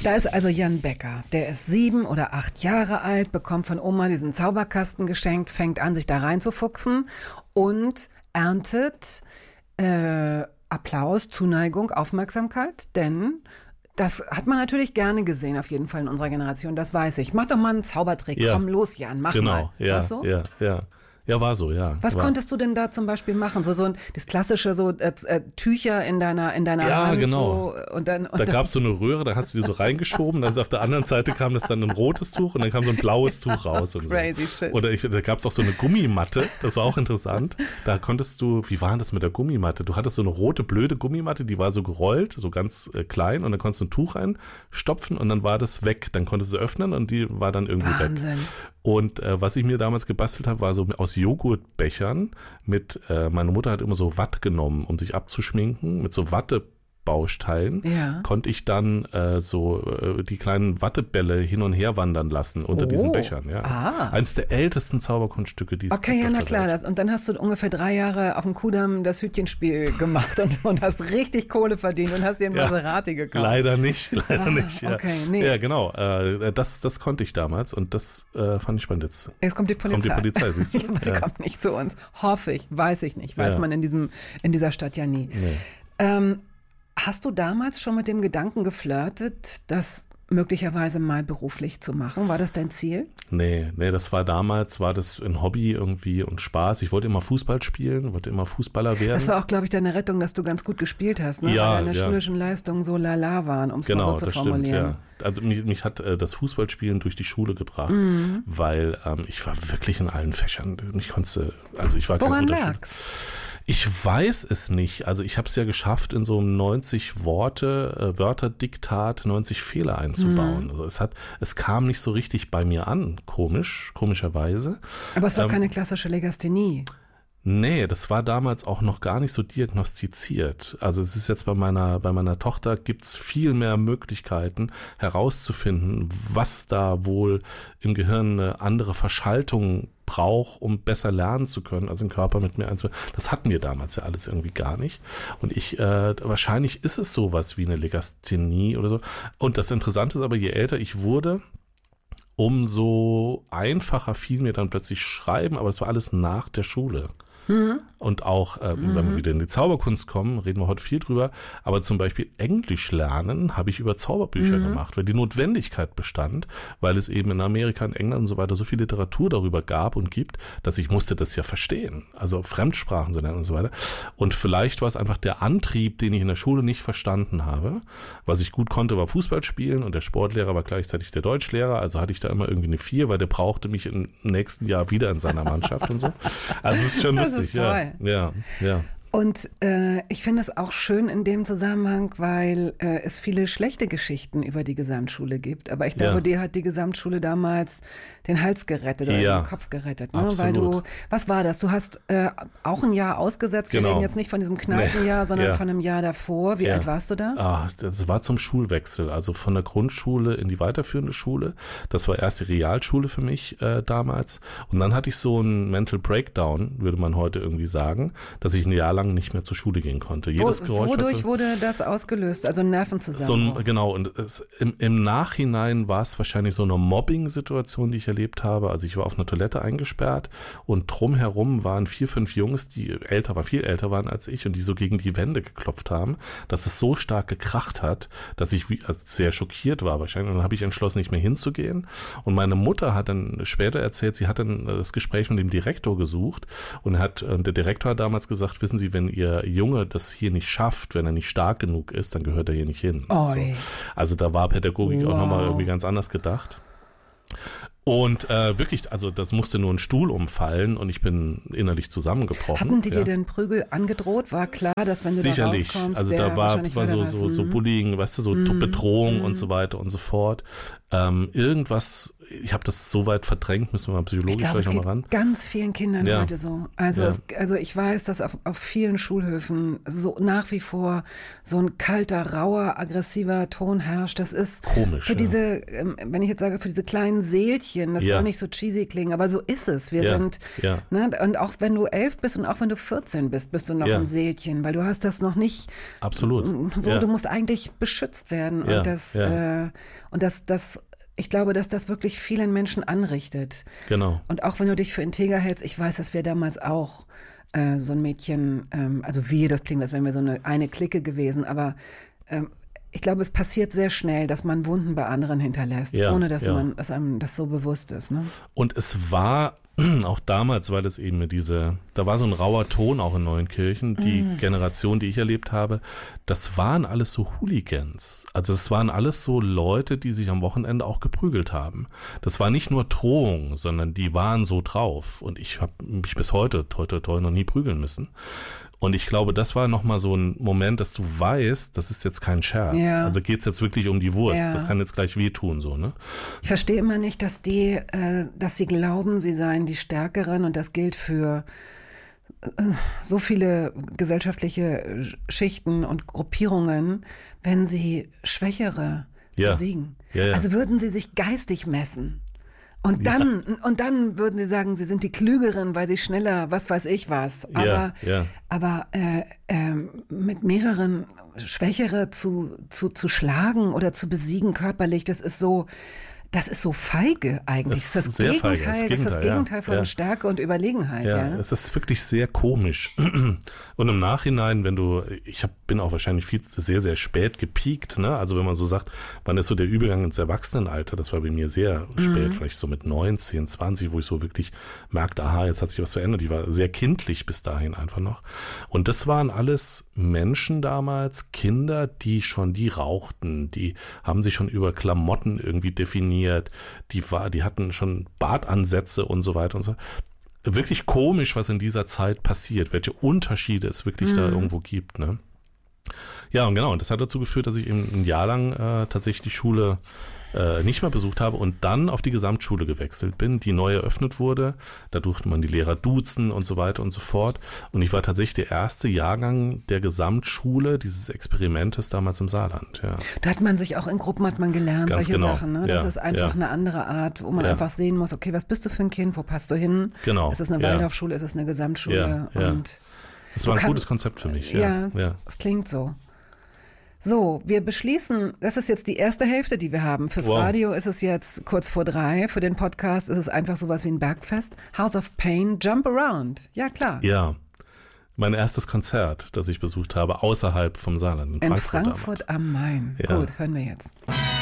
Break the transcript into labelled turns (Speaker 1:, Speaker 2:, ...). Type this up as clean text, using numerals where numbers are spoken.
Speaker 1: Da ist also Jan Becker, der ist 7 oder 8 Jahre alt, bekommt von Oma diesen Zauberkasten geschenkt, fängt an, sich da reinzufuchsen und erntet Applaus, Zuneigung, Aufmerksamkeit, denn das hat man natürlich gerne gesehen, auf jeden Fall in unserer Generation, das weiß ich. Mach doch mal einen Zaubertrick, komm los, Jan, mach mal.
Speaker 2: Genau,
Speaker 1: so?
Speaker 2: ja. Ja, war so, ja.
Speaker 1: Was konntest du denn da zum Beispiel machen? So das klassische, Tücher in deiner
Speaker 2: ja,
Speaker 1: Hand.
Speaker 2: Genau.
Speaker 1: So, und dann
Speaker 2: gab es so eine Röhre, da hast du die so reingeschoben, dann auf der anderen Seite kam das dann ein rotes Tuch und dann kam so ein blaues Tuch raus. Und so.
Speaker 1: Crazy shit.
Speaker 2: Oder da gab es auch so eine Gummimatte, das war auch interessant. Da konntest du, wie war das mit der Gummimatte? Du hattest so eine rote, blöde Gummimatte, die war so gerollt, so ganz klein und dann konntest du ein Tuch reinstopfen und dann war das weg. Dann konntest du öffnen und die war dann irgendwie
Speaker 1: Wahnsinn.
Speaker 2: weg. Und was ich mir damals gebastelt habe, war so aus Joghurtbechern meine Mutter hat immer so Watt genommen, um sich abzuschminken, mit so Wattebausteilen, konnte ich dann die kleinen Wattebälle hin und her wandern lassen unter diesen Bechern. Ja. Eines der ältesten Zauberkunststücke, die es gibt.
Speaker 1: Okay, ja, na klar. Und dann hast du ungefähr 3 Jahre auf dem Kudamm das Hütchenspiel gemacht und hast richtig Kohle verdient und hast dir einen Maserati gekauft.
Speaker 2: Leider nicht. Ja.
Speaker 1: Okay, nee.
Speaker 2: Ja, genau. Das konnte ich damals und das fand ich spannend.
Speaker 1: Jetzt kommt die Polizei.
Speaker 2: Siehst du?
Speaker 1: Ja, sie kommt nicht zu uns. Hoffe ich, weiß ich nicht. Weiß man in dieser Stadt ja nie. Nee. Hast du damals schon mit dem Gedanken geflirtet, das möglicherweise mal beruflich zu machen? War das dein Ziel?
Speaker 2: Nee, war das ein Hobby irgendwie und Spaß. Ich wollte immer Fußball spielen, wollte immer Fußballer werden.
Speaker 1: Das war auch, glaube ich, deine Rettung, dass du ganz gut gespielt hast, ne?
Speaker 2: Ja,
Speaker 1: weil deine schulischen Leistungen so lala waren, um es mal so zu formulieren.
Speaker 2: Genau, das stimmt, ja. Also mich hat das Fußballspielen durch die Schule gebracht, weil ich war wirklich in allen Fächern.
Speaker 1: Woran lag's?
Speaker 2: Ich weiß es nicht. Also ich habe es ja geschafft, in so einem 90 Wörterdiktat 90 Fehler einzubauen. Also es kam nicht so richtig bei mir an, komischerweise.
Speaker 1: Aber es war keine klassische Legasthenie.
Speaker 2: Nee, das war damals auch noch gar nicht so diagnostiziert. Also es ist jetzt bei meiner Tochter gibt's viel mehr Möglichkeiten herauszufinden, was da wohl im Gehirn eine andere Verschaltung braucht, um besser lernen zu können, also den Körper mit mir einzubauen. Das hatten wir damals ja alles irgendwie gar nicht. Und wahrscheinlich ist es sowas wie eine Legasthenie oder so. Und das Interessante ist aber, je älter ich wurde, umso einfacher fiel mir dann plötzlich Schreiben, aber das war alles nach der Schule. Und auch, wenn wir wieder in die Zauberkunst kommen, reden wir heute viel drüber, aber zum Beispiel Englisch lernen habe ich über Zauberbücher gemacht, weil die Notwendigkeit bestand, weil es eben in Amerika, in England und so weiter so viel Literatur darüber gab und gibt, dass ich musste das ja verstehen, also Fremdsprachen zu lernen und so weiter. Und vielleicht war es einfach der Antrieb, den ich in der Schule nicht verstanden habe. Was ich gut konnte, war Fußball spielen und der Sportlehrer war gleichzeitig der Deutschlehrer, also hatte ich da immer irgendwie eine 4, weil der brauchte mich im nächsten Jahr wieder in seiner Mannschaft und so. Also es ist schon lustig.
Speaker 1: Das ist toll.
Speaker 2: Ja.
Speaker 1: Und ich finde es auch schön in dem Zusammenhang, weil es viele schlechte Geschichten über die Gesamtschule gibt. Aber ich glaube, dir hat die Gesamtschule damals den Hals gerettet oder den Kopf gerettet. Ne?
Speaker 2: Absolut.
Speaker 1: Weil was war das? Du hast auch ein Jahr ausgesetzt. Wir reden jetzt nicht von diesem Kneipenjahr, sondern von einem Jahr davor. Wie alt warst du da?
Speaker 2: Das war zum Schulwechsel, also von der Grundschule in die weiterführende Schule. Das war erst die Realschule für mich damals. Und dann hatte ich so einen Mental Breakdown, würde man heute irgendwie sagen, dass ich ein Jahr lang nicht mehr zur Schule gehen konnte.
Speaker 1: Wodurch wurde das ausgelöst? Also ein Nervenzusammenbruch?
Speaker 2: Genau, und im Nachhinein war es wahrscheinlich so eine Mobbing-Situation, die ich erlebt habe. Also ich war auf einer Toilette eingesperrt und drumherum waren 4, 5 Jungs, die viel älter waren als ich und die so gegen die Wände geklopft haben, dass es so stark gekracht hat, dass ich sehr schockiert war wahrscheinlich. Und dann habe ich entschlossen, nicht mehr hinzugehen. Und meine Mutter hat dann später erzählt, sie hat dann das Gespräch mit dem Direktor gesucht und der Direktor hat damals gesagt, wissen Sie, wenn Ihr Junge das hier nicht schafft, wenn er nicht stark genug ist, dann gehört er hier nicht hin. So. Also da war Pädagogik auch nochmal irgendwie ganz anders gedacht. Und wirklich, also das musste nur ein Stuhl umfallen und ich bin innerlich zusammengebrochen.
Speaker 1: Hatten die dir denn Prügel angedroht? War klar, dass wenn du da rauskommst,
Speaker 2: also da war so Bullying, weißt du, so Bedrohung und so weiter und so fort. Irgendwas ich habe das so weit verdrängt, müssen wir mal psychologisch gleich nochmal ran.
Speaker 1: Ganz vielen Kindern heute so. Also, also ich weiß, dass auf vielen Schulhöfen so nach wie vor so ein kalter, rauer, aggressiver Ton herrscht. Das ist
Speaker 2: komisch.
Speaker 1: Für diese, wenn ich jetzt sage, für diese kleinen Seelchen, das soll nicht so cheesy klingen, aber so ist es. Wir sind, ne, und auch wenn du 11 bist und auch wenn du 14 bist, bist du noch ein Seelchen, weil du hast das noch nicht.
Speaker 2: Absolut.
Speaker 1: So, du musst eigentlich beschützt werden. Und das ich glaube, dass das wirklich vielen Menschen anrichtet.
Speaker 2: Genau.
Speaker 1: Und auch wenn du dich für integer hältst, ich weiß, dass wir damals auch so ein Mädchen, also das klingt, als wären wir so eine Clique gewesen, aber ich glaube, es passiert sehr schnell, dass man Wunden bei anderen hinterlässt, ohne dass einem das so bewusst ist. Ne?
Speaker 2: Und es war auch damals, weil es eben da war so ein rauer Ton auch in Neuenkirchen, die Generation, die ich erlebt habe, das waren alles so Hooligans. Also es waren alles so Leute, die sich am Wochenende auch geprügelt haben. Das war nicht nur Drohung, sondern die waren so drauf. Und ich habe mich bis heute, toi, noch nie prügeln müssen. Und ich glaube, das war nochmal so ein Moment, dass du weißt, das ist jetzt kein Scherz. Ja. Also geht es jetzt wirklich um die Wurst. Ja. Das kann jetzt gleich wehtun, so, ne?
Speaker 1: Ich verstehe immer nicht, dass sie glauben, sie seien die Stärkeren, und das gilt für so viele gesellschaftliche Schichten und Gruppierungen, wenn sie Schwächere besiegen. Ja, ja. Also würden sie sich geistig messen. Und dann würden sie sagen, sie sind die Klügeren, weil sie schneller, was weiß ich was. Aber mit mehreren Schwächere zu schlagen oder zu besiegen körperlich, das ist so feige eigentlich. Das ist das Gegenteil von Stärke und Überlegenheit.
Speaker 2: Ja, es ist wirklich sehr komisch. Und im Nachhinein, ich bin auch wahrscheinlich sehr, sehr spät gepiekt, ne? Also wenn man so sagt, wann ist so der Übergang ins Erwachsenenalter, das war bei mir sehr spät, vielleicht so mit 19, 20, wo ich so wirklich merkte, aha, jetzt hat sich was verändert. Ich war sehr kindlich bis dahin einfach noch. Und das waren alles Menschen damals, Kinder, die rauchten, die haben sich schon über Klamotten irgendwie definiert, die hatten schon Bartansätze und so weiter und so. Wirklich komisch, was in dieser Zeit passiert, welche Unterschiede es wirklich da irgendwo gibt, ne? Ja, und genau, und das hat dazu geführt, dass ich eben ein Jahr lang tatsächlich die Schule nicht mehr besucht habe und dann auf die Gesamtschule gewechselt bin, die neu eröffnet wurde. Da durfte man die Lehrer duzen und so weiter und so fort. Und ich war tatsächlich der erste Jahrgang der Gesamtschule dieses Experimentes damals im Saarland. Ja.
Speaker 1: Da hat man sich auch in Gruppen gelernt,
Speaker 2: ganz
Speaker 1: solche
Speaker 2: genau.
Speaker 1: Sachen. Ne? Das ist einfach eine andere Art, wo man einfach sehen muss, okay, was bist du für ein Kind, wo passt du hin?
Speaker 2: Genau.
Speaker 1: Ist es eine Waldorfschule, ist es eine Gesamtschule? Und
Speaker 2: das war ein gutes Konzept für mich.
Speaker 1: Ja, das klingt so. So, wir beschließen, das ist jetzt die erste Hälfte, die wir haben. Fürs Radio ist es jetzt kurz vor 3, für den Podcast ist es einfach sowas wie ein Bergfest. House of Pain, Jump Around. Ja, klar.
Speaker 2: Ja, mein erstes Konzert, das ich besucht habe, außerhalb vom Saarland.
Speaker 1: In Frankfurt am Main. Ja. Gut, hören wir jetzt.